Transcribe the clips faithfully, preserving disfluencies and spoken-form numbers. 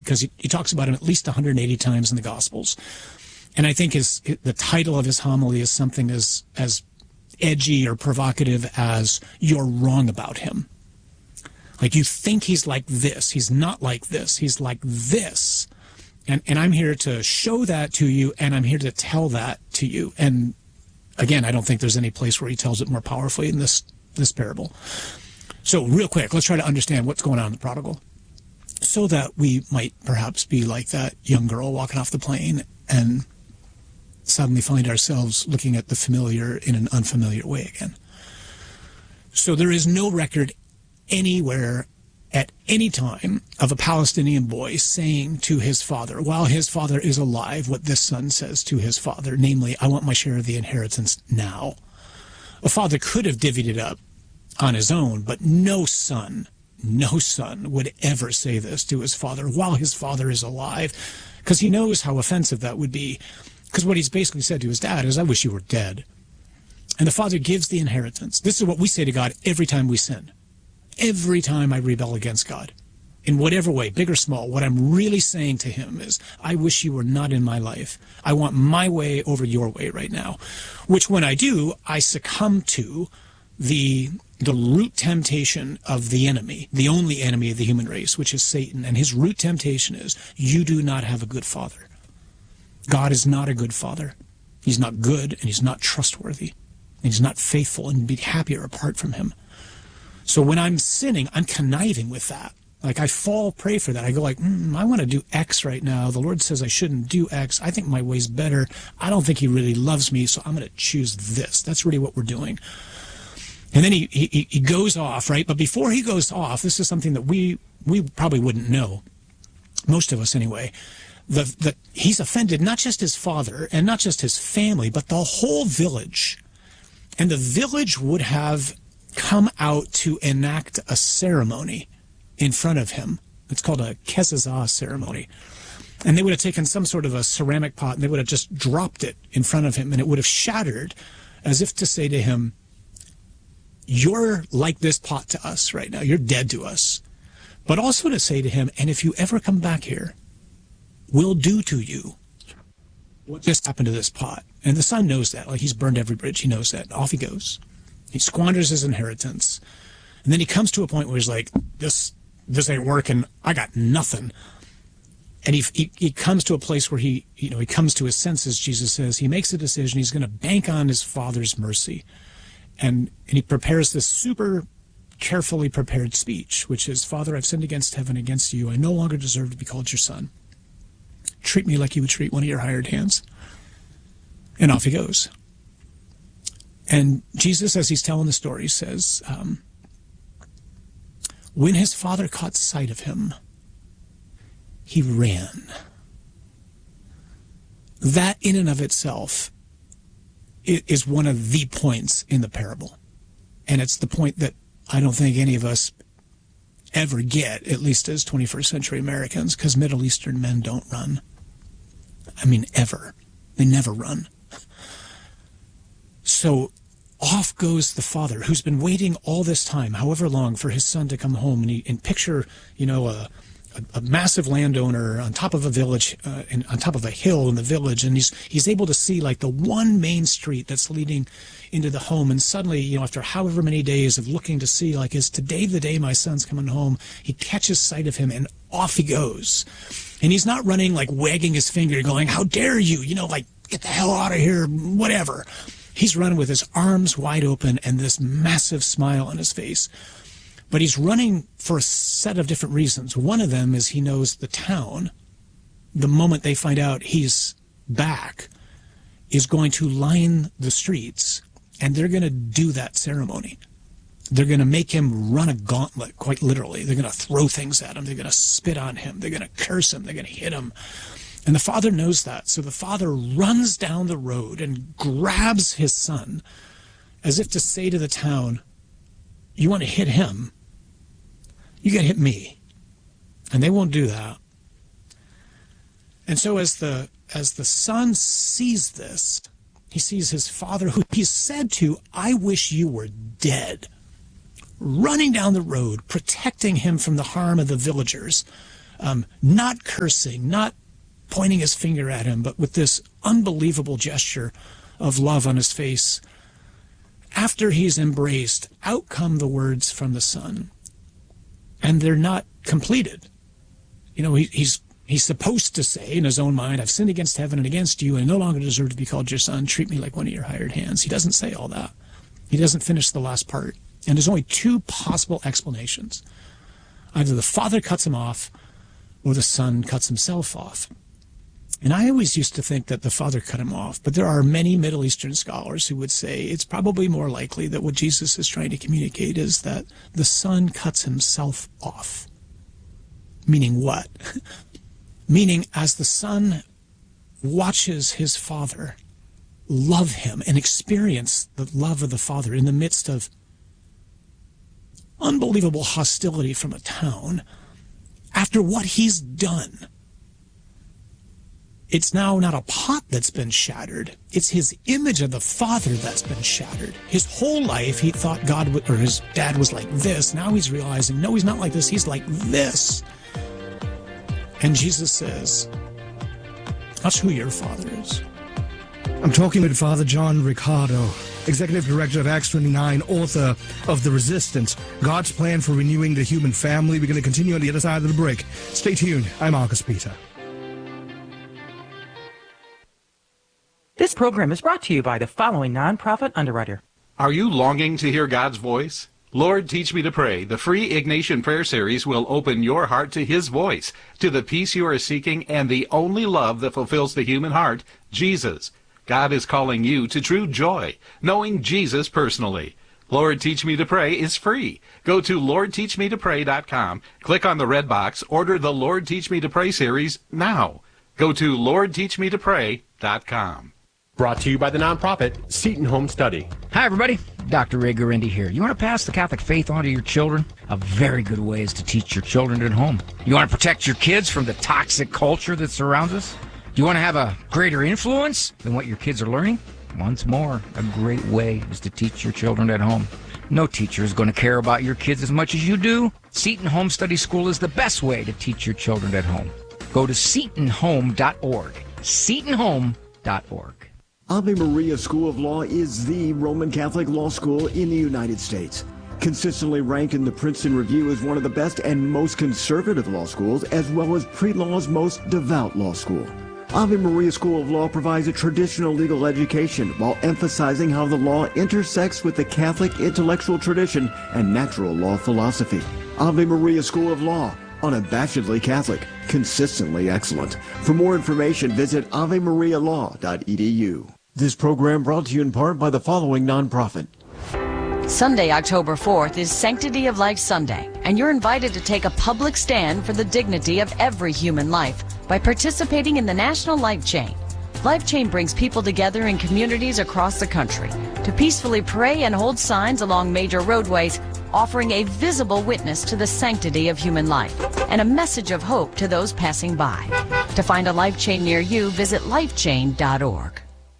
because he, he talks about him at least one hundred eighty times in the Gospels. And I think his the title of his homily is something as as edgy or provocative as "You're wrong about him." Like, you think he's like this. He's not like this. He's like this. And and I'm here to show that to you, and I'm here to tell that to you. And again, I don't think there's any place where he tells it more powerfully in this this parable. So real quick, let's try to understand what's going on in the prodigal, so that we might perhaps be like that young girl walking off the plane and suddenly find ourselves looking at the familiar in an unfamiliar way again. So there is no record anywhere at any time of a Palestinian boy saying to his father, while his father is alive, what this son says to his father, namely, "I want my share of the inheritance now." A father could have divvied it up on his own, but no son, no son would ever say this to his father while his father is alive, because he knows how offensive that would be. Because what he's basically said to his dad is, "I wish you were dead." And the father gives the inheritance. This is what we say to God every time we sin. Every time I rebel against God, in whatever way, big or small, what I'm really saying to him is, "I wish you were not in my life. I want my way over your way right now." Which, when I do, I succumb to the the root temptation of the enemy, the only enemy of the human race, which is Satan. And his root temptation is, you do not have a good father. God is not a good father. He's not good, and he's not trustworthy. And he's not faithful, and you'd be happier apart from him. So when I'm sinning, I'm conniving with that. Like, I fall prey for that. I go like, mm, I want to do X right now. The Lord says I shouldn't do X. I think my way's better. I don't think he really loves me, so I'm going to choose this. That's really what we're doing. And then he, he, he goes off, right? But before he goes off, this is something that we, we probably wouldn't know, most of us anyway, the, the, he's offended not just his father and not just his family, but the whole village. And the village would have come out to enact a ceremony in front of him. It's called a kezazah ceremony. And they would have taken some sort of a ceramic pot, and they would have just dropped it in front of him, and it would have shattered, as if to say to him, "You're like this pot to us right now. You're dead to us." But also to say to him, "And if you ever come back here, we'll do to you what just happened to this pot." And the son knows that. Like, he's burned every bridge. He knows that. Off he goes. He squanders his inheritance. And then he comes to a point where he's like, this this ain't working. I got nothing. And he, he he comes to a place where he, you know, he comes to his senses, Jesus says. He makes a decision. He's going to bank on his father's mercy. And, and he prepares this super carefully prepared speech, which is, "Father, I've sinned against heaven, against you. I no longer deserve to be called your son. Treat me like you would treat one of your hired hands." And off he goes. And Jesus, as he's telling the story, says, um, when his father caught sight of him, he ran. That in and of itself is one of the points in the parable. And it's the point that I don't think any of us ever get, at least as twenty-first century Americans, because Middle Eastern men don't run. I mean, ever. They never run. So off goes the father, who's been waiting all this time, however long, for his son to come home. And, he, and picture, you know, a, a, a massive landowner on top of a village, uh, and on top of a hill in the village, and he's he's able to see like the one main street that's leading into the home. And suddenly, you know, after however many days of looking to see, like, is today the day my son's coming home? He catches sight of him, and off he goes. And he's not running like wagging his finger, going, "How dare you?" You know, like, "Get the hell out of here," whatever. He's running with his arms wide open and this massive smile on his face. But he's running for a set of different reasons. One of them is he knows the town, the moment they find out he's back, is going to line the streets, and they're going to do that ceremony. They're going to make him run a gauntlet, quite literally. They're going to throw things at him. They're going to spit on him. They're going to curse him. They're going to hit him. And the father knows that. So the father runs down the road and grabs his son, as if to say to the town, "You want to hit him? You got to hit me." And they won't do that. And so as the as the son sees this, he sees his father, who he said to, "I wish you were dead," running down the road, protecting him from the harm of the villagers, um, not cursing, not pointing his finger at him, but with this unbelievable gesture of love on his face. After he's embraced, out come the words from the Son. And they're not completed. You know, he, he's he's supposed to say in his own mind, I've sinned against heaven and against you, and no longer deserve to be called your son. Treat me like one of your hired hands. He doesn't say all that. He doesn't finish the last part. And there's only two possible explanations. Either the Father cuts him off, or the Son cuts himself off. And I always used to think that the Father cut him off, but there are many Middle Eastern scholars who would say it's probably more likely that what Jesus is trying to communicate is that the Son cuts himself off. Meaning what? Meaning as the Son watches his Father love him and experience the love of the Father in the midst of unbelievable hostility from a town, after what he's done, it's now not a pot that's been shattered. It's his image of the Father that's been shattered. His whole life, he thought God would, or his dad was like this. Now he's realizing, no, he's not like this. He's like this. And Jesus says, that's who your Father is. I'm talking with Father John Riccardo, Executive Director of Acts twenty-nine, author of The Resistance, God's Plan for Renewing the Human Family. We're going to continue on the other side of the break. Stay tuned. I'm Marcus Peter. This program is brought to you by the following nonprofit underwriter. Are you longing to hear God's voice? Lord, Teach Me to Pray, the free Ignatian Prayer Series will open your heart to His voice, to the peace you are seeking, and the only love that fulfills the human heart, Jesus. God is calling you to true joy, knowing Jesus personally. Lord, Teach Me to Pray is free. Go to lord teach me to pray dot com, click on the red box, order the Lord Teach Me to Pray series now. Go to lord teach me to pray dot com. Brought to you by the nonprofit Seton Home Study. Hi, everybody. Doctor Ray Guarendi here. You want to pass the Catholic faith on to your children? A very good way is to teach your children at home. You want to protect your kids from the toxic culture that surrounds us? Do you want to have a greater influence than what your kids are learning? Once more, a great way is to teach your children at home. No teacher is going to care about your kids as much as you do. Seton Home Study School is the best way to teach your children at home. Go to seton home dot org. seton home dot org. Ave Maria School of Law is the Roman Catholic law school in the United States. Consistently ranked in the Princeton Review as one of the best and most conservative law schools, as well as pre-law's most devout law school. Ave Maria School of Law provides a traditional legal education while emphasizing how the law intersects with the Catholic intellectual tradition and natural law philosophy. Ave Maria School of Law, unabashedly Catholic, consistently excellent. For more information, visit ave maria law dot e d u. This program brought to you in part by the following nonprofit. Sunday, October fourth is Sanctity of Life Sunday, and you're invited to take a public stand for the dignity of every human life by participating in the National Life Chain. Life Chain brings people together in communities across the country to peacefully pray and hold signs along major roadways, offering a visible witness to the sanctity of human life and a message of hope to those passing by. To find a Life Chain near you, visit life chain dot org.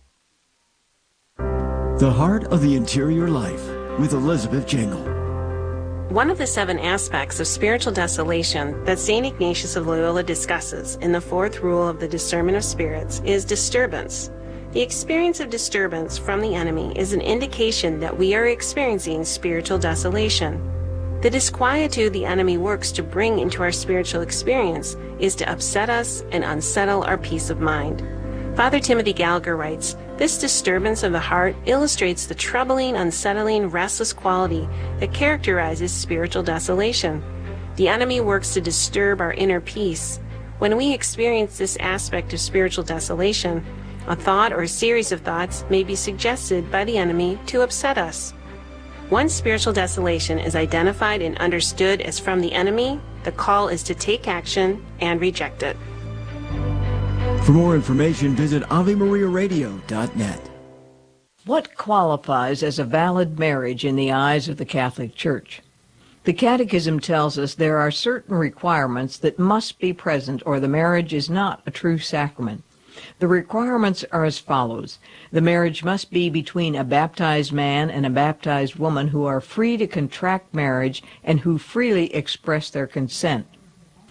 The Heart of the Interior Life with Elizabeth Jangle. One of the seven aspects of spiritual desolation that Saint Ignatius of Loyola discusses in the fourth rule of the discernment of spirits is disturbance. The experience of disturbance from the enemy is an indication that we are experiencing spiritual desolation. The disquietude the enemy works to bring into our spiritual experience is to upset us and unsettle our peace of mind. Father Timothy Gallagher writes, "This disturbance of the heart illustrates the troubling, unsettling, restless quality that characterizes spiritual desolation. The enemy works to disturb our inner peace. When we experience this aspect of spiritual desolation, a thought or a series of thoughts may be suggested by the enemy to upset us. Once spiritual desolation is identified and understood as from the enemy, the call is to take action and reject it." For more information, visit ave maria radio dot net. What qualifies as a valid marriage in the eyes of the Catholic Church? The Catechism tells us there are certain requirements that must be present or the marriage is not a true sacrament. The requirements are as follows. The marriage must be between a baptized man and a baptized woman who are free to contract marriage and who freely express their consent.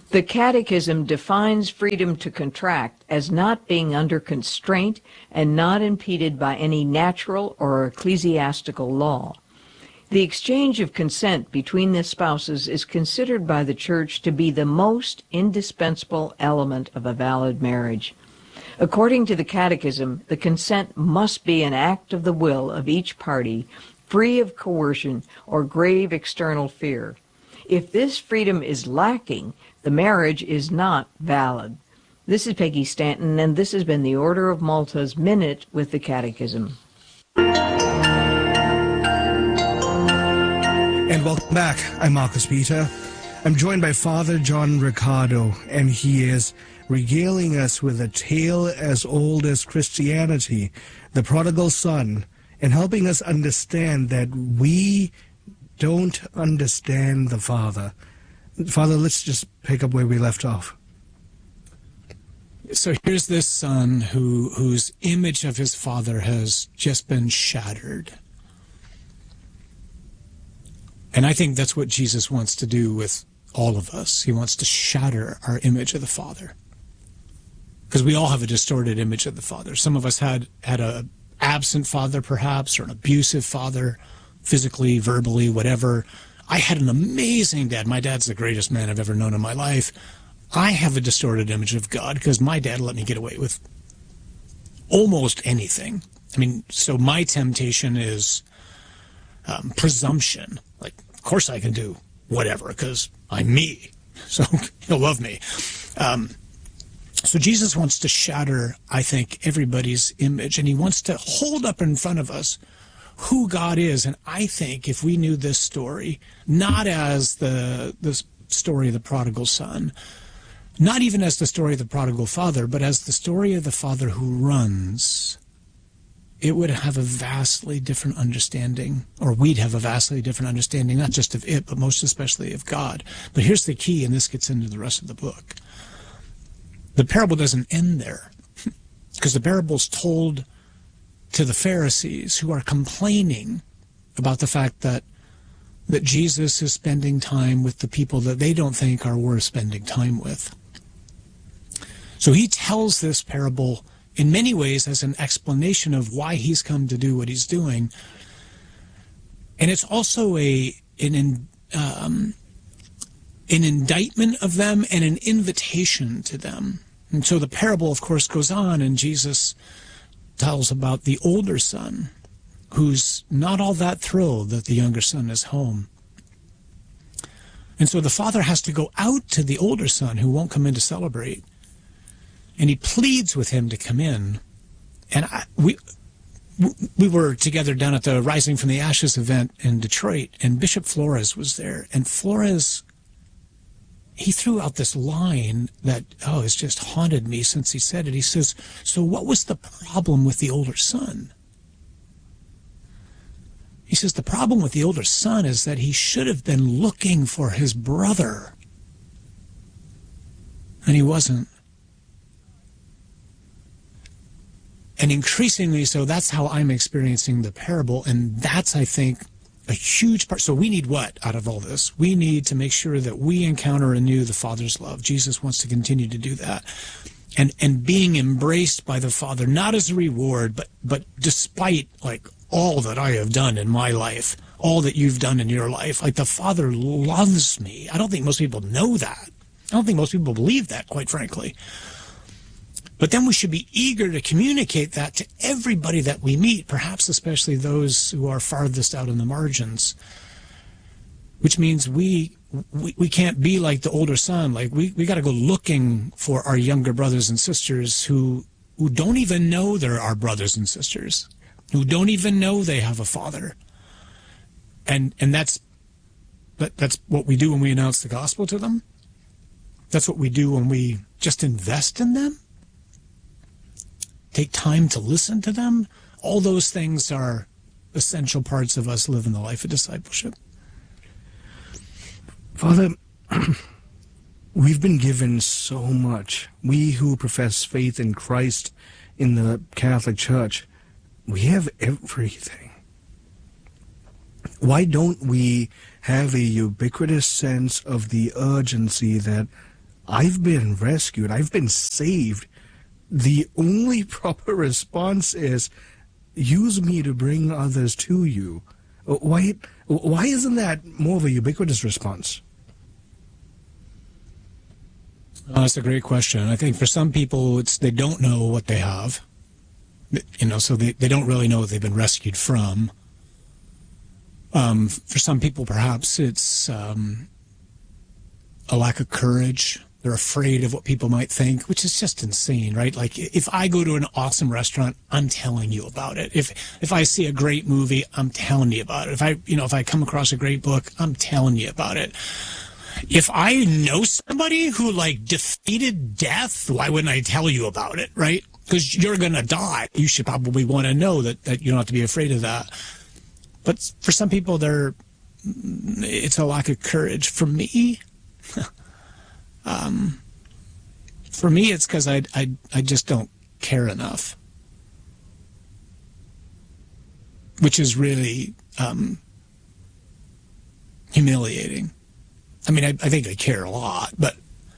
The Catechism defines freedom to contract as not being under constraint and not impeded by any natural or ecclesiastical law. The exchange of consent between the spouses is considered by the Church to be the most indispensable element of a valid marriage. According to the Catechism, the consent must be an act of the will of each party, free of coercion or grave external fear. If this freedom is lacking, the marriage is not valid. This is Peggy Stanton, and this has been the Order of Malta's Minute with the Catechism. And welcome back. I'm Marcus Peter. I'm joined by Father John Riccardo, and he is regaling us with a tale as old as Christianity, the prodigal son, and helping us understand that we don't understand the Father. Father, let's just pick up where we left off. So here's this son who whose image of his father has just been shattered. And I think that's what Jesus wants to do with all of us. He wants to shatter our image of the Father. Because we all have a distorted image of the Father. Some of us had had a absent father, perhaps, or an abusive father, physically, verbally, whatever. I had an amazing dad. My dad's the greatest man I've ever known in my life. I have a distorted image of God because my dad let me get away with almost anything. I mean, so my temptation is um, presumption. Like, of course I can do whatever because I'm me. So he'll love me. Um, so Jesus wants to shatter, I think, everybody's image, and he wants to hold up in front of us who God is. And I think if we knew this story, not as the the story of the prodigal son, not even as the story of the prodigal father, but as the story of the father who runs, it would have a vastly different understanding, or we'd have a vastly different understanding, not just of it, but most especially of God. But here's the key, and this gets into the rest of the book. The parable doesn't end there, because the parable's told to the Pharisees who are complaining about the fact that that Jesus is spending time with the people that they don't think are worth spending time with. So he tells this parable in many ways as an explanation of why he's come to do what he's doing. And it's also a an, um, an indictment of them and an invitation to them. And so the parable, of course, goes on, and Jesus tells about the older son who's not all that thrilled that the younger son is home. And so the father has to go out to the older son who won't come in to celebrate, and he pleads with him to come in. And I, we we were together down at the Rising from the Ashes event in Detroit, and Bishop Flores was there, and Flores, he threw out this line that, oh, has just haunted me since he said it. He says, so what was the problem with the older son? He says, the problem with the older son is that he should have been looking for his brother. And he wasn't. And increasingly so, that's how I'm experiencing the parable. And that's, I think, a huge part. So we need what out of all this? We need to make sure that we encounter anew the Father's love. Jesus wants to continue to do that. And and being embraced by the Father, not as a reward, but but despite like all that I have done in my life, all that you've done in your life, like the Father loves me. I don't think most people know that. I don't think most people believe that, quite frankly. But then we should be eager to communicate that to everybody that we meet, perhaps especially those who are farthest out in the margins, which means we we, we can't be like the older son. Like we, we got to go looking for our younger brothers and sisters who, who don't even know they're our brothers and sisters, who don't even know they have a father. And and that's that, that's what we do when we announce the gospel to them. That's what we do when we just invest in them. Take time to listen to them. All those things are essential parts of us living the life of discipleship. Father, we've been given so much. We who profess faith in Christ in the Catholic Church, we have everything. Why don't we have a ubiquitous sense of the urgency that I've been rescued, I've been saved, the only proper response is, use me to bring others to you. Why, why isn't that more of a ubiquitous response? Oh, that's a great question. I think for some people, it's they don't know what they have. You know, so they, they don't really know what they've been rescued from. Um, for some people, perhaps it's um, a lack of courage. They're afraid of what people might think, which is just insane, right? Like, if I go to an awesome restaurant, I'm telling you about it. If if I see a great movie, I'm telling you about it. If I, you know, if I come across a great book, I'm telling you about it. If I know somebody who, like, defeated death, why wouldn't I tell you about it, right? Because you're going to die. You should probably want to know that, that you don't have to be afraid of that. But for some people, they're, it's a lack of courage. For me, um, for me, it's because I, I, I just don't care enough. Which is really um, humiliating. I mean, I, I think I care a lot, but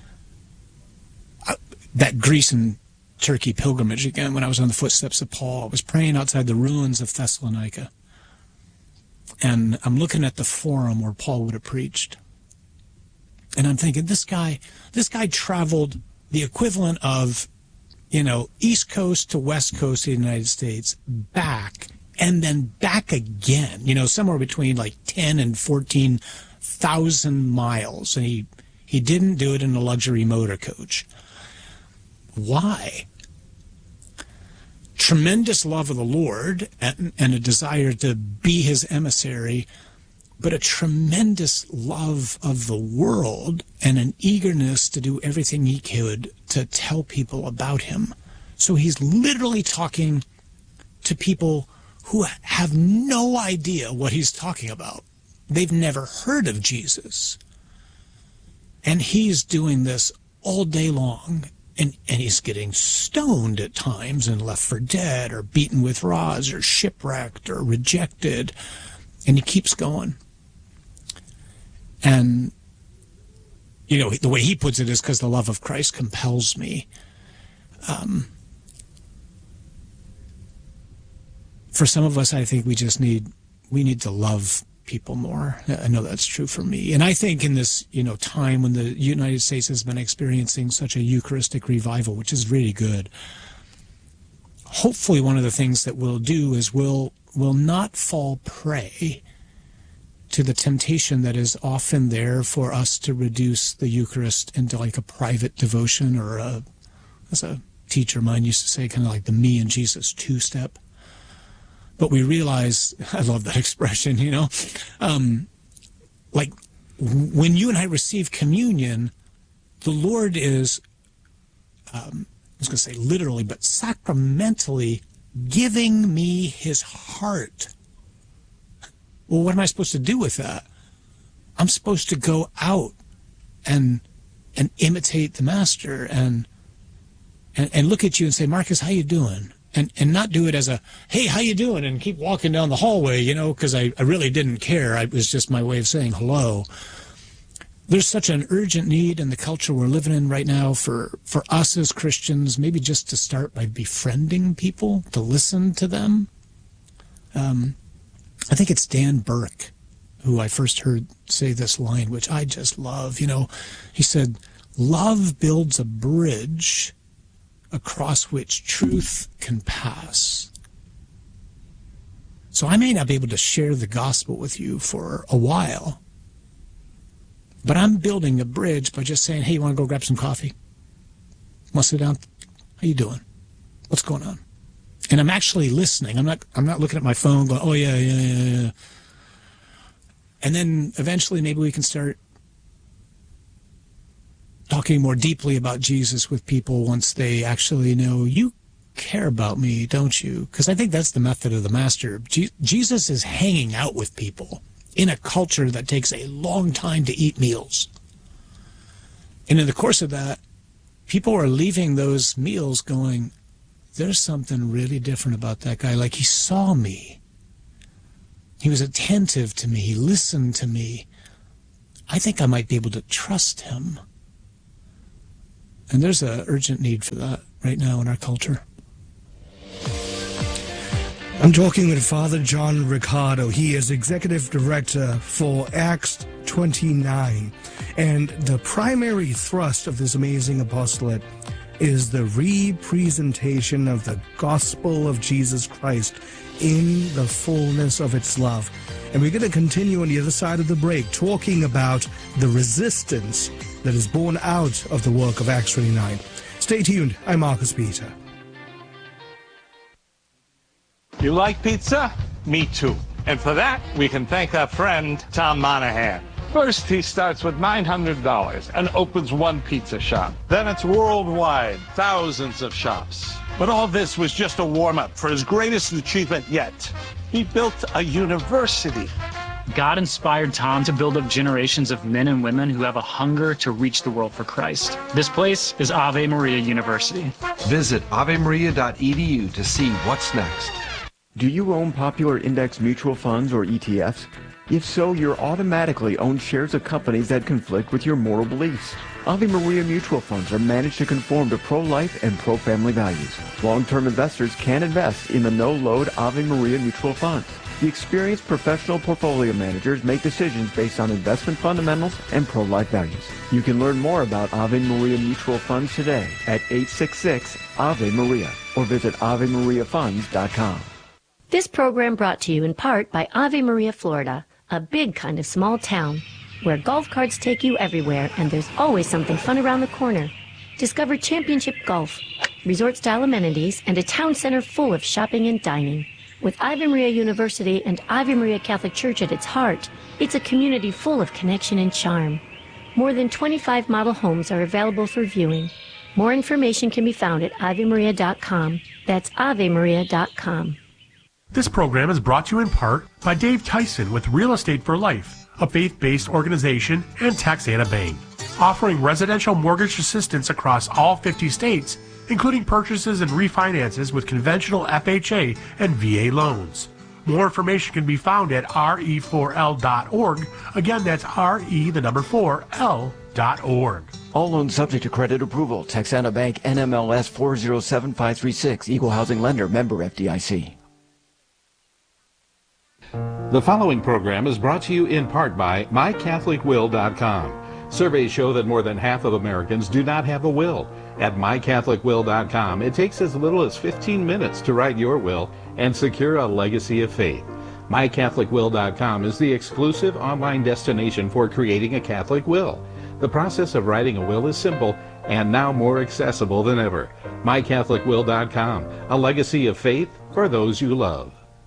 I, that Greece and Turkey pilgrimage again, when I was on the footsteps of Paul, I was praying outside the ruins of Thessalonica. And I'm looking at the forum where Paul would have preached. And I'm thinking, this guy, this guy traveled the equivalent of, you know, East Coast to West Coast of the United States, back, and then back again, you know, somewhere between like ten and fourteen thousand miles, and he he didn't do it in a luxury motor coach. Why? Tremendous love of the Lord and, and a desire to be his emissary, but a tremendous love of the world and an eagerness to do everything he could to tell people about him. So he's literally talking to people who have no idea what he's talking about. They've never heard of Jesus. And he's doing this all day long. And, and he's getting stoned at times and left for dead or beaten with rods or shipwrecked or rejected. And he keeps going. And, you know, the way he puts it is because the love of Christ compels me. Um, for some of us, I think we just need, we need to love people more. I know that's true for me. And I think in this, you know, time when the United States has been experiencing such a Eucharistic revival, which is really good, hopefully one of the things that we'll do is we'll, we'll not fall prey to the temptation that is often there for us to reduce the Eucharist into like a private devotion, or a, as a teacher of mine used to say, kind of like the me and Jesus two-step. But we realize, I love that expression, you know, um, like when you and I receive communion, the Lord is, um, I was going to say literally, but sacramentally giving me his heart. Well, what am I supposed to do with that? I'm supposed to go out and and imitate the Master and and, and look at you and say, Marcus, how you doing? And and not do it as a, hey, how you doing? And keep walking down the hallway, you know, because I, I really didn't care. It was just my way of saying hello. There's such an urgent need in the culture we're living in right now for, for us as Christians, maybe just to start by befriending people, to listen to them. Um, I think it's Dan Burke who I first heard say this line, which I just love. You know, he said, love builds a bridge across which truth can pass. So I may not be able to share the gospel with you for a while, but I'm building a bridge by just saying, hey, you want to go grab some coffee? Want to sit down? How you doing? What's going on? And I'm actually listening. I'm not I'm not looking at my phone going, oh, yeah, yeah, yeah, yeah. And then eventually maybe we can start talking more deeply about Jesus with people once they actually know, you care about me, don't you? Because I think that's the method of the Master. Je- Jesus is hanging out with people in a culture that takes a long time to eat meals. And in the course of that, people are leaving those meals going, there's something really different about that guy. Like, he saw me. He was attentive to me. He listened to me. I think I might be able to trust him. And there's an urgent need for that right now in our culture. I'm talking with Father John Riccardo. He is Executive Director for Acts twenty-nine. And the primary thrust of this amazing apostolate is the representation of the gospel of Jesus Christ in the fullness of its love. And we're going to continue on the other side of the break talking about the resistance that is born out of the work of Acts twenty-nine. Stay tuned. I'm Marcus Peter. You like pizza? Me too. And for that, we can thank our friend, Tom Monahan. First, he starts with nine hundred dollars and opens one pizza shop. Then it's worldwide, thousands of shops. But all this was just a warm-up for his greatest achievement yet. He built a university. God inspired Tom to build up generations of men and women who have a hunger to reach the world for Christ. This place is Ave Maria University. Visit ave maria dot e d u to see what's next. Do you own popular index mutual funds or E T Fs? If so, you're automatically own shares of companies that conflict with your moral beliefs. Ave Maria mutual funds are managed to conform to pro-life and pro-family values. Long-term investors can invest in the no-load Ave Maria mutual funds. The experienced professional portfolio managers make decisions based on investment fundamentals and pro-life values. You can learn more about Ave Maria mutual funds today at eight six six Ave Maria or visit ave maria funds dot com. This program brought to you in part by Ave Maria, Florida, a big kind of small town where golf carts take you everywhere and there's always something fun around the corner. Discover championship golf, resort-style amenities, and a town center full of shopping and dining. With Ave Maria University and Ave Maria Catholic Church at its heart, it's a community full of connection and charm. More than twenty-five model homes are available for viewing. More information can be found at ave maria dot com. That's ave maria dot com. This program is brought to you in part by Dave Tyson with Real Estate for Life, a faith-based organization, and Texana Bank, offering residential mortgage assistance across all fifty states, including purchases and refinances with conventional F H A and V A loans. More information can be found at R E four L dot org. Again, that's R E, the number four, L dot org. All loans subject to credit approval. Texana Bank, N M L S four zero seven five three six. Equal housing lender. Member F D I C. The following program is brought to you in part by my catholic will dot com. Surveys show that more than half of Americans do not have a will. At my catholic will dot com, it takes as little as fifteen minutes to write your will and secure a legacy of faith. my catholic will dot com is the exclusive online destination for creating a Catholic will. The process of writing a will is simple and now more accessible than ever. my catholic will dot com, a legacy of faith for those you love.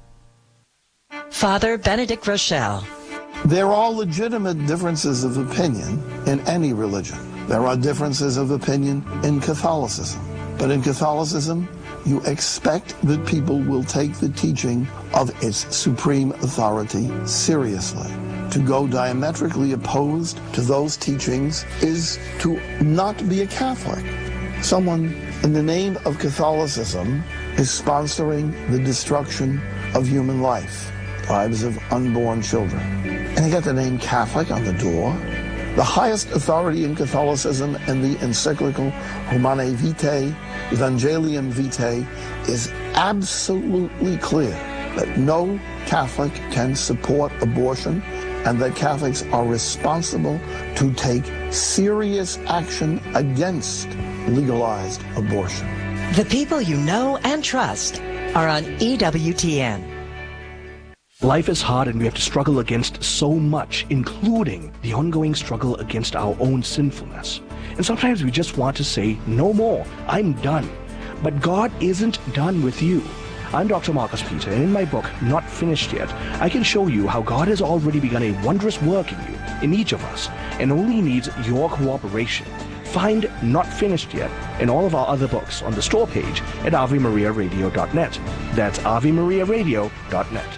Father Benedict Rochelle. There are legitimate differences of opinion in any religion. There are differences of opinion in Catholicism. But in Catholicism, you expect that people will take the teaching of its supreme authority seriously. To go diametrically opposed to those teachings is to not be a Catholic. Someone in the name of Catholicism is sponsoring the destruction of human life, lives of unborn children. And they got the name Catholic on the door. The highest authority in Catholicism and the encyclical Humanae Vitae, Evangelium Vitae, is absolutely clear that no Catholic can support abortion and that Catholics are responsible to take serious action against legalized abortion. The people you know and trust are on E W T N. Life is hard and we have to struggle against so much, including the ongoing struggle against our own sinfulness. And sometimes we just want to say, no more, I'm done. But God isn't done with you. I'm Doctor Marcus Peter, and in my book, Not Finished Yet, I can show you how God has already begun a wondrous work in you, in each of us, and only needs your cooperation. Find Not Finished Yet and all of our other books on the store page at ave maria radio dot net. That's ave maria radio dot net.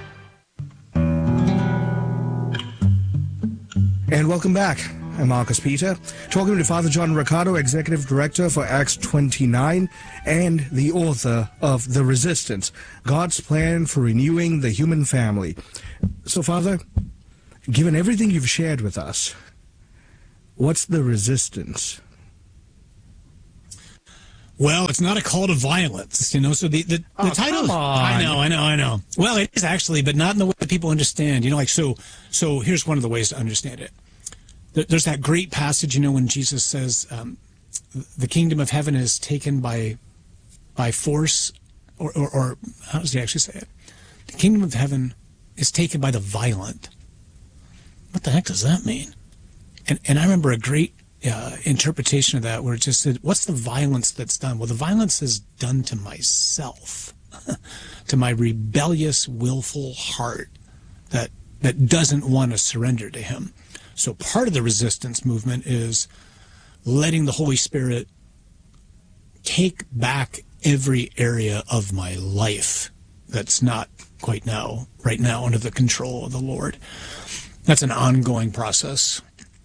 And welcome back. I'm Marcus Peter, talking to Father John Riccardo, Executive Director for Acts twenty-nine and the author of The Resistance, God's Plan for Renewing the Human Family. So, Father, given everything you've shared with us, what's the resistance? Well, it's not a call to violence, you know. So the the, the Oh, title. come on. I know, I know, I know. Well, it is actually, but not in the way that people understand. You know, like so. So here's one of the ways to understand it. There, there's that great passage, you know, when Jesus says, um, "The kingdom of heaven is taken by by force," or, or or how does he actually say it? The kingdom of heaven is taken by the violent. What the heck does that mean? And and I remember a great Uh, interpretation of that where it just said, what's the violence that's done? Well, the violence is done to myself, to my rebellious, willful heart that that doesn't want to surrender to him. So part of the resistance movement is letting the Holy Spirit take back every area of my life that's not quite now, right now, under the control of the Lord. That's an ongoing process.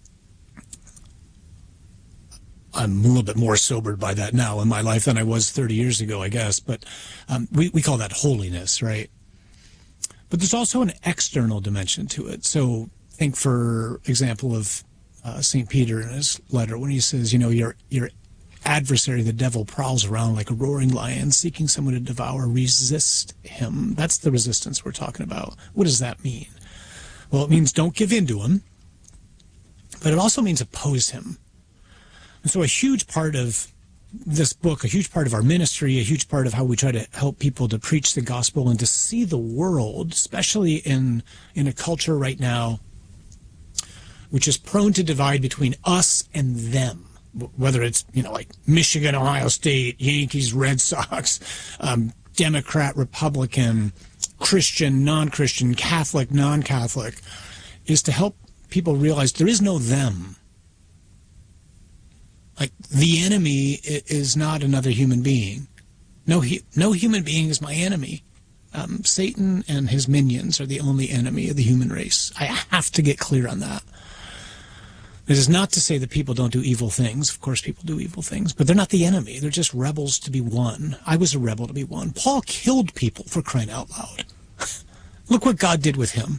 I'm a little bit more sobered by that now in my life than I was thirty years ago, I guess. But um, we, we call that holiness, right? But there's also an external dimension to it. So think, for example, of uh, Saint Peter in his letter when he says, you know, your your adversary, the devil, prowls around like a roaring lion seeking someone to devour. Resist him. That's the resistance we're talking about. What does that mean? Well, it means don't give in to him. But it also means oppose him. And so a huge part of this book, a huge part of our ministry, a huge part of how we try to help people to preach the gospel and to see the world, especially in in a culture right now, which is prone to divide between us and them, whether it's, you know, like Michigan, Ohio State, Yankees, Red Sox, um, Democrat, Republican, Christian, non-Christian, Catholic, non-Catholic, is to help people realize there is no them. Like, the enemy is not another human being. No, no human being is my enemy. Um, Satan and his minions are the only enemy of the human race. I have to get clear on that. This is not to say that people don't do evil things. Of course, people do evil things, but they're not the enemy. They're just rebels to be won. I was a rebel to be won. Paul killed people, for crying out loud. Look what God did with him.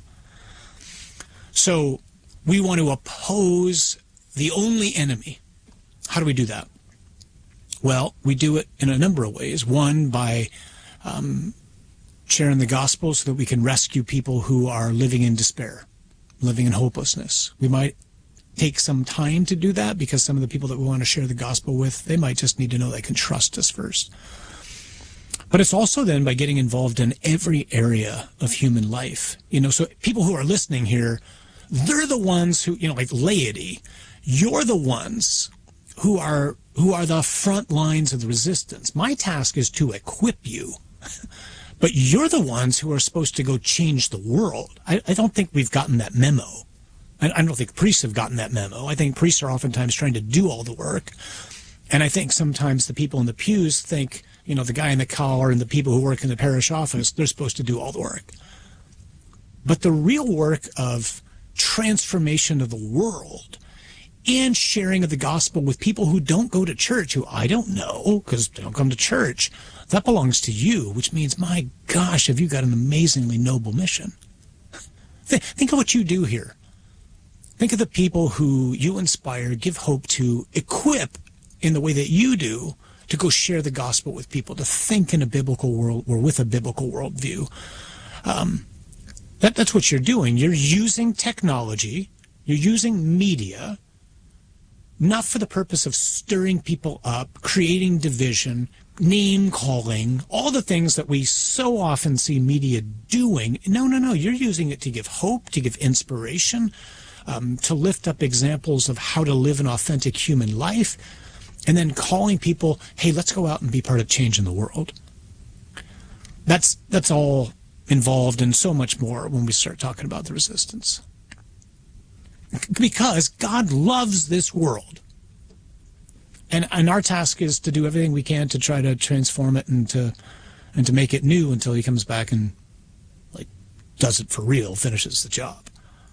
So we want to oppose the only enemy. How do we do that? Well, we do it in a number of ways. One, by um, sharing the gospel so that we can rescue people who are living in despair, living in hopelessness. We might take some time to do that because some of the people that we want to share the gospel with, they might just need to know they can trust us first. But it's also then by getting involved in every area of human life. You know, so people who are listening here, they're the ones who, you know, like laity, you're the ones who are who are the front lines of the resistance. My task is to equip you, but you're the ones who are supposed to go change the world. I, I don't think we've gotten that memo. I, I don't think priests have gotten that memo. I think priests are oftentimes trying to do all the work, and I think sometimes the people in the pews think, you know, the guy in the collar and the people who work in the parish office, they're supposed to do all the work. But the real work of transformation of the world and sharing of the gospel with people who don't go to church, who I don't know because they don't come to church, that belongs to you, which means, my gosh, have you got an amazingly noble mission. Th- think of what you do here. Think of the people who you inspire, give hope to, equip in the way that you do to go share the gospel with people, to think in a biblical world or with a biblical worldview. Um, that, that's what you're doing. You're using technology, you're using media, not for the purpose of stirring people up, creating division, name-calling, all the things that we so often see media doing. No, no, no. You're using it to give hope, to give inspiration, um, to lift up examples of how to live an authentic human life, and then calling people, hey, let's go out and be part of changing the world. That's, that's all involved in so much more when we start talking about the resistance. Because God loves this world. And and our task is to do everything we can to try to transform it and to and to make it new until he comes back and, like, does it for real, finishes the job.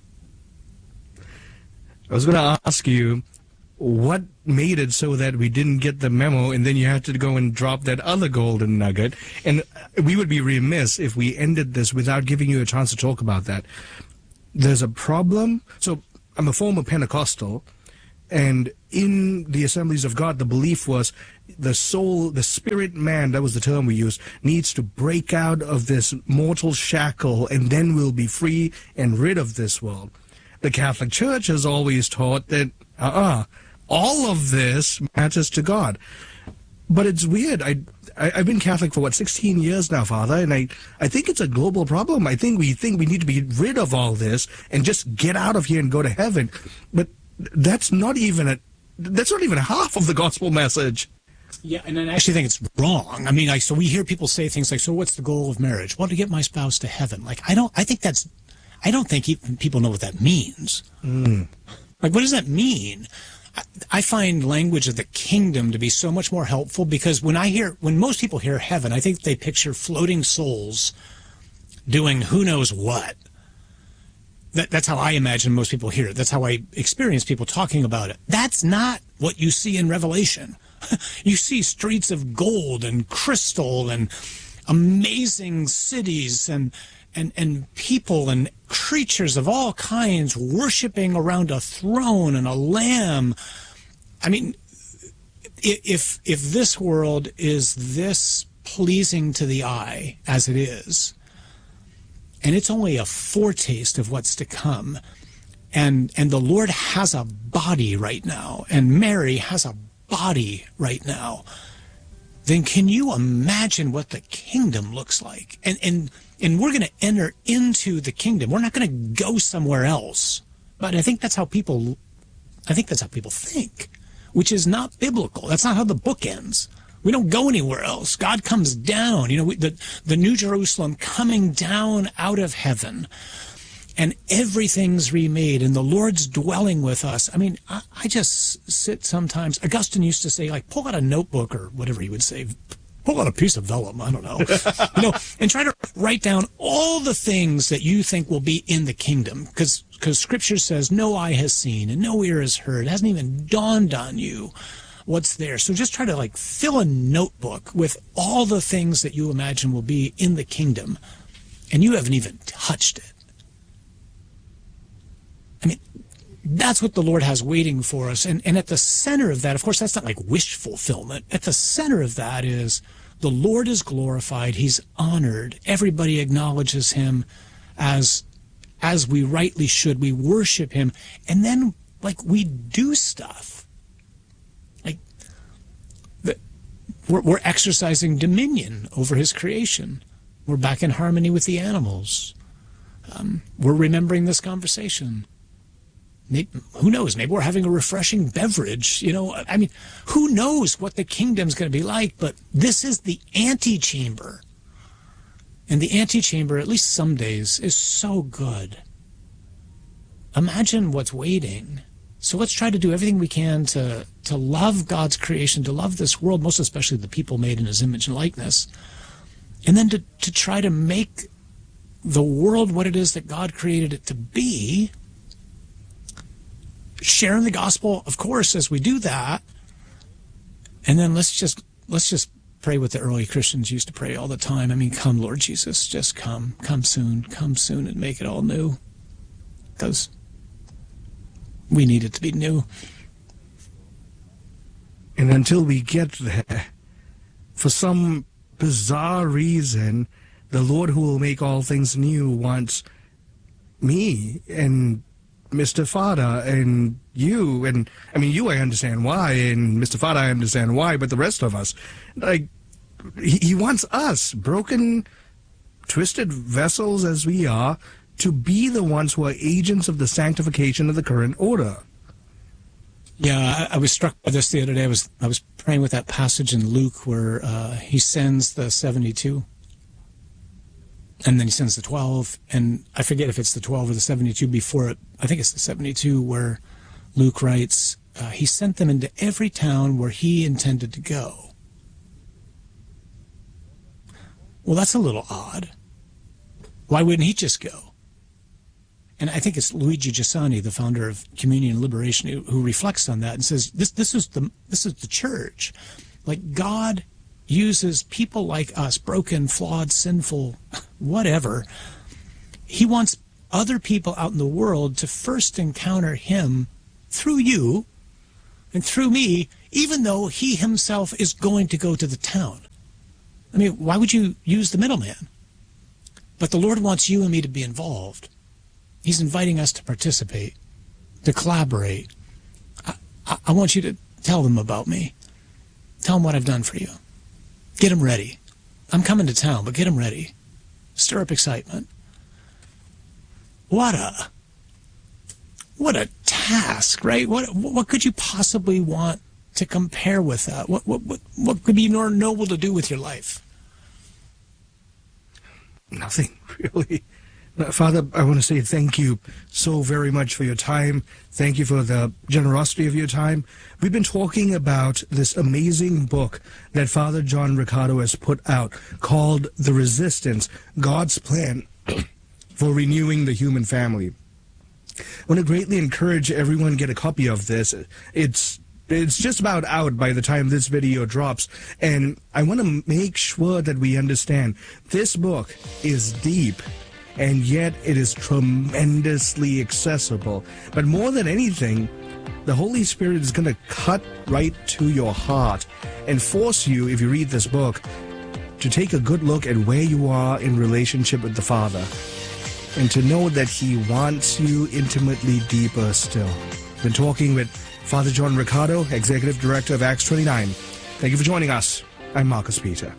I was going to ask you, what made it so that we didn't get the memo and then you had to go and drop that other golden nugget? And we would be remiss if we ended this without giving you a chance to talk about that. There's a problem. So I'm a former Pentecostal, and in the Assemblies of God, the belief was the soul, the spirit man, that was the term we used, needs to break out of this mortal shackle, and then we'll be free and rid of this world. The Catholic Church has always taught that, uh-uh, all of this matters to God. But it's weird. I, I, I've been Catholic for, what, sixteen years now, Father, and I, I think it's a global problem. I think we think we need to be rid of all this and just get out of here and go to heaven. But that's not even a, that's not even half of the gospel message. Yeah, and I actually think it's wrong. I mean, like, so we hear people say things like, so what's the goal of marriage? Well, to get my spouse to heaven. Like, I don't, I think that's, I don't think even people know what that means. Mm. Like, what does that mean? I find language of the kingdom to be so much more helpful, because when I hear, when most people hear heaven, I think they picture floating souls doing who knows what. That, that's how I imagine most people hear it. That's how I experience people talking about it. That's not what you see in Revelation. You see streets of gold and crystal and amazing cities and and and people and creatures of all kinds worshiping around a throne and a lamb. I mean, if if this world is this pleasing to the eye as it is, and it's only a foretaste of what's to come, and and the Lord has a body right now, and Mary has a body right now, then can you imagine what the kingdom looks like? And and and we're going to enter into the kingdom. We're not going to go somewhere else. But I think that's how people, I think that's how people think, which is not biblical. That's not how the book ends. We don't go anywhere else. God comes down. You know, we, the the New Jerusalem coming down out of heaven, and everything's remade, and the Lord's dwelling with us. I mean, I, I just sit sometimes. Augustine used to say, like, pull out a notebook, or whatever he would say. Pull out a piece of vellum, I don't know, you know, and try to write down all the things that you think will be in the kingdom, because because Scripture says no eye has seen and no ear has heard. It hasn't even dawned on you what's there. So just try to, like, fill a notebook with all the things that you imagine will be in the kingdom, and you haven't even touched it. I mean, that's what the Lord has waiting for us. And, and at the center of that, of course, that's not like wish fulfillment. At the center of that is the Lord is glorified. He's honored. Everybody acknowledges him as, as we rightly should. We worship him. And then, like, we do stuff. Like, the, we're, we're exercising dominion over his creation. We're back in harmony with the animals. Um, we're remembering this conversation. Maybe, who knows? Maybe we're having a refreshing beverage. You know, I mean, who knows what the kingdom's going to be like? But this is the antechamber, and the antechamber, at least some days, is so good. Imagine what's waiting. So let's try to do everything we can to to love God's creation, to love this world, most especially the people made in his image and likeness, and then to to try to make the world what it is that God created it to be. Sharing the gospel, of course, as we do that, and then let's just let's just pray what the early Christians used to pray all the time. I mean, come, Lord Jesus, just come, come soon, come soon, and make it all new, because we need it to be new. And until we get there, for some bizarre reason, the Lord who will make all things new wants me and Mister Fada and you, and I mean, you I understand why, and Mister Fada I understand why, but the rest of us, like, he, he wants us, broken, twisted vessels as we are, to be the ones who are agents of the sanctification of the current order. Yeah, I, I was struck by this the other day. I was I was praying with that passage in Luke where uh, he sends the seventy-two. And then he sends the twelve, and I forget if it's the twelve or the seventy-two before it. I think it's the seventy-two where Luke writes, uh, he sent them into every town where he intended to go. Well, that's a little odd. Why wouldn't he just go? And I think it's Luigi Giussani, the founder of Communion and Liberation, who, who reflects on that and says, this, this is the, this is the church. Like, God uses people like us, broken, flawed, sinful, whatever. He wants other people out in the world to first encounter him through you and through me even though he himself is going to go to the town. I mean, why would you use the middleman? But the Lord wants you and me to be involved. He's inviting us to participate, to collaborate. I, I, I want you to tell them about me. Tell them what I've done for you. Get them ready. I'm coming to town, but get them ready. Stir up excitement. What a, what a task, right? What what could you possibly want to compare with that? What what what, what could be more noble to do with your life? Nothing, really. Father, I want to say thank you so very much for your time. Thank you for the generosity of your time. We've been talking about this amazing book that Father John Riccardo has put out called The Resistance, God's Plan for Renewing the Human Family. I want to greatly encourage everyone to get a copy of this. It's It's just about out by the time this video drops, and I want to make sure that we understand this book is deep, and yet it is tremendously accessible. But more than anything, the Holy Spirit is going to cut right to your heart and force you, if you read this book, to take a good look at where you are in relationship with the Father, and to know that He wants you intimately deeper still. Been talking with Father John Riccardo, Executive Director of Acts twenty-nine. Thank you for joining us. I'm Marcus Peter.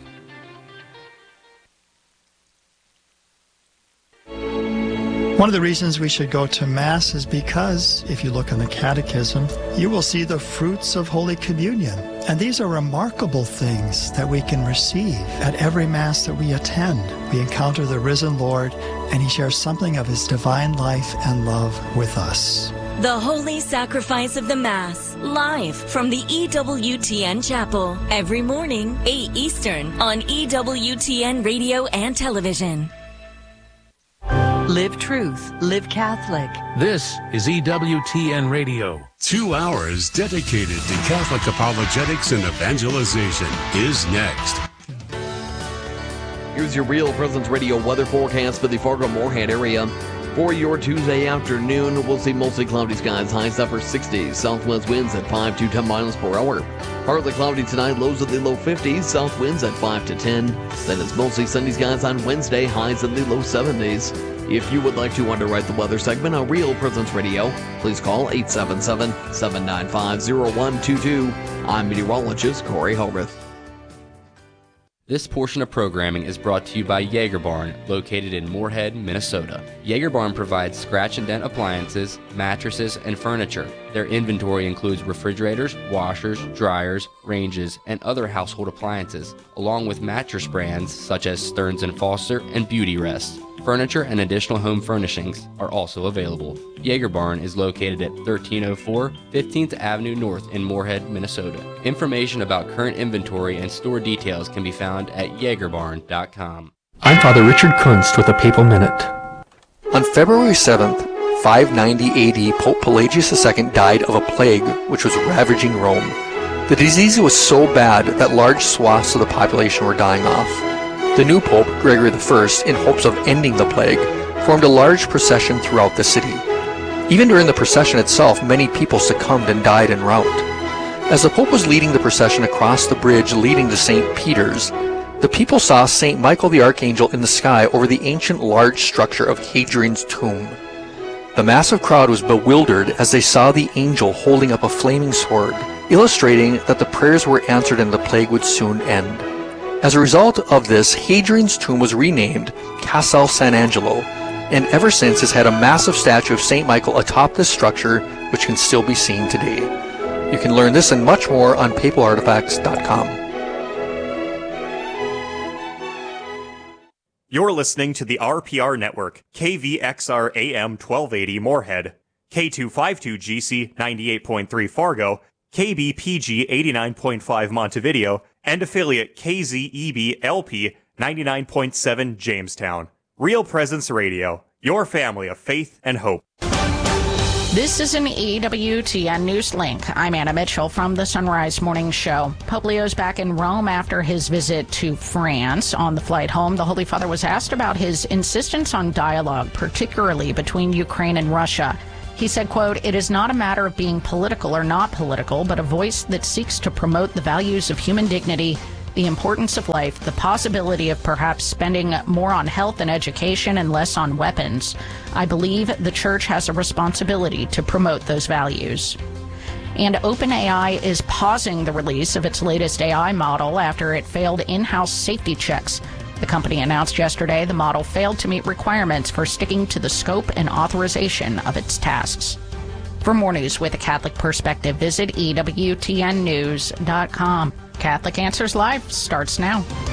One of the reasons we should go to Mass is because, if you look in the Catechism, you will see the fruits of Holy Communion. And these are remarkable things that we can receive at every Mass that we attend. We encounter the risen Lord, and He shares something of His divine life and love with us. The Holy Sacrifice of the Mass, live from the E W T N Chapel, every morning, eight Eastern, on E W T N Radio and Television. Live truth, live Catholic. This is E W T N Radio. Two hours dedicated to Catholic apologetics and evangelization is next. Here's your Real Presence Radio weather forecast for the Fargo-Moorhead area. For your Tuesday afternoon, we'll see mostly cloudy skies, highs upper sixties, southwest winds at five to ten miles per hour. Partly cloudy tonight, lows at the low fifties, south winds at five to ten. Then it's mostly sunny skies on Wednesday, highs in the low seventies. If you would like to underwrite the weather segment on Real Presence Radio, please call eight seven seven, seven nine five, zero one two two. I'm meteorologist Corey Hogarth. This portion of programming is brought to you by Jaeger Barn, located in Moorhead, Minnesota. Jaeger Barn provides scratch and dent appliances, mattresses, and furniture. Their inventory includes refrigerators, washers, dryers, ranges, and other household appliances, along with mattress brands such as Stearns and Foster and Beauty Rest. Furniture and additional home furnishings are also available. Jaeger Barn is located at thirteen oh four fifteenth Avenue North in Moorhead, Minnesota. Information about current inventory and store details can be found at jaeger barn dot com. I'm Father Richard Kunst with a Papal Minute. On February seventh, five ninety A D, Pope Pelagius the Second died of a plague which was ravaging Rome. The disease was so bad that large swaths of the population were dying off. The new Pope, Gregory the First, in hopes of ending the plague, formed a large procession throughout the city. Even during the procession itself, many people succumbed and died en route. As the Pope was leading the procession across the bridge leading to Saint Peter's, the people saw Saint Michael the Archangel in the sky over the ancient large structure of Hadrian's tomb. The massive crowd was bewildered as they saw the angel holding up a flaming sword, illustrating that the prayers were answered and the plague would soon end. As a result of this, Hadrian's tomb was renamed Castel San Angelo, and ever since has had a massive statue of Saint Michael atop this structure, which can still be seen today. You can learn this and much more on papal artifacts dot com. You're listening to the R P R Network, K V X R A M twelve eighty Moorhead, K two fifty-two G C ninety-eight point three Fargo, K B P G eighty-nine point five Montevideo, and affiliate K Z E B L P ninety-nine point seven Jamestown. Real Presence Radio, your family of faith and hope. This is an E W T N News Link. I'm Anna Mitchell from the Sunrise Morning Show. Pope Leo's back in Rome after his visit to France. On the flight home, the Holy Father was asked about his insistence on dialogue, particularly between Ukraine and Russia. He said, quote, "It is not a matter of being political or not political, but a voice that seeks to promote the values of human dignity, the importance of life, the possibility of perhaps spending more on health and education and less on weapons. I believe the church has a responsibility to promote those values." And OpenAI is pausing the release of its latest A I model after it failed in-house safety checks. The company announced yesterday the model failed to meet requirements for sticking to the scope and authorization of its tasks. For more news with a Catholic perspective, visit E W T N news dot com. Catholic Answers Live starts now.